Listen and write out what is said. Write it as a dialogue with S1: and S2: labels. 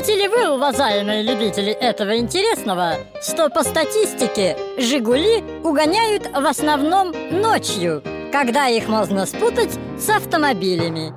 S1: Знаете ли вы, уважаемые любители этого интересного, что по статистике «Жигули» угоняют в основном ночью, когда их можно спутать с автомобилями?